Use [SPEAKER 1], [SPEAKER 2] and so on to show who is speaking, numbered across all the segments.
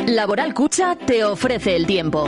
[SPEAKER 1] Laboral Cucha te ofrece el tiempo.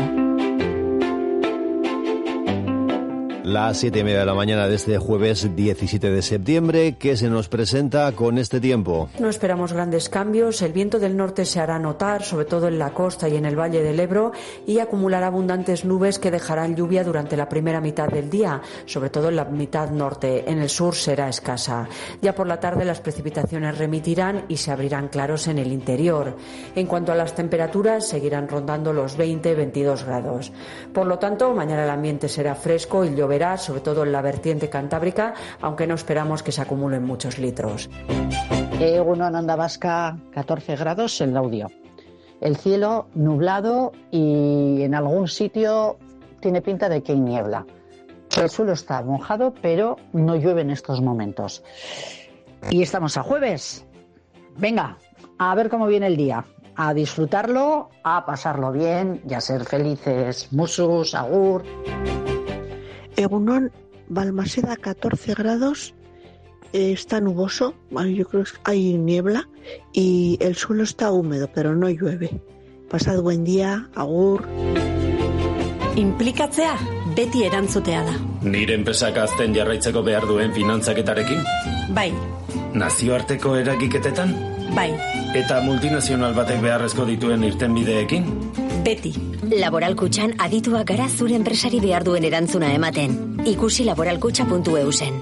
[SPEAKER 2] Las 7:30 de la mañana de este jueves 17 de septiembre, ¿qué se nos presenta con este tiempo?
[SPEAKER 3] No esperamos grandes cambios. El viento del norte se hará notar, sobre todo en la costa y en el Valle del Ebro, y acumulará abundantes nubes que dejarán lluvia durante la primera mitad del día, sobre todo en la mitad norte. En el sur será escasa. Ya por la tarde las precipitaciones remitirán y se abrirán claros en el interior. En cuanto a las temperaturas, seguirán rondando los 20-22 grados. Por lo tanto, mañana el ambiente será fresco y lloverá, sobre todo en la vertiente cantábrica, aunque no esperamos que se acumulen muchos litros.
[SPEAKER 4] Una onda vasca, 14 grados en Laudio. El cielo nublado y en algún sitio tiene pinta de que hay niebla. El suelo está mojado, pero no llueve en estos momentos. Y estamos a jueves. Venga, a ver cómo viene el día. A disfrutarlo, a pasarlo bien y a ser felices. Musus, agur.
[SPEAKER 5] Egunon, Balmaseda, 14 grados, está nuboso, yo creo que hay niebla y el suelo está húmedo, pero no llueve. Pasad buen día, agur.
[SPEAKER 6] Inplikatzea beti erantzutea da.
[SPEAKER 7] Nire enpresak azten jarraitzeko behar duen finantzaketarekin?
[SPEAKER 6] Bai.
[SPEAKER 7] Nazioarteko eragiketetan?
[SPEAKER 6] Bai.
[SPEAKER 7] Eta multinazional batek beharrezko dituen irtenbideekin?
[SPEAKER 6] Beti.
[SPEAKER 8] Laboral Kutxan adituak gara zure enpresari behar duen erantzuna ematen. Ikusi laboralkutxa.eusen.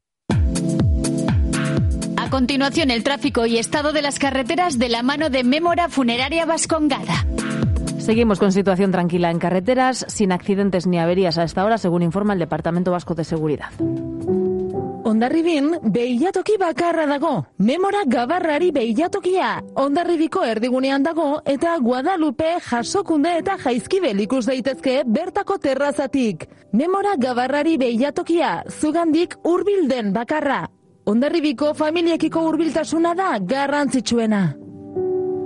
[SPEAKER 1] A continuación, el tráfico y estado de las carreteras de la mano de Mémora Funeraria Vascongada.
[SPEAKER 9] Seguimos con situación tranquila en carreteras, sin accidentes ni averías a esta hora, según informa el Departamento Vasco de Seguridad.
[SPEAKER 10] Hondarribin beilatoki bakarra dago. Memora Gabarrari beilatokia. Hondarribiko erdigunean dago eta Guadalupe, Jasokunde eta Jaizkibel ikus daitezke bertako terrazatik. Memora Gabarrari beilatokia, zugandik hurbil den bakarra. Hondarribiko familiekiko hurbiltasuna da garrantzitsuena.